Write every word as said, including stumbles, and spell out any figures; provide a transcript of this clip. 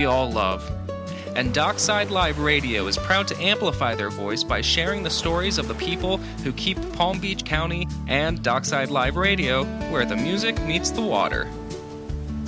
all love. And Dockside Live Radio is proud to amplify their voice by sharing the stories of the people who keep Palm Beach County and Dockside Live Radio where the music meets the water.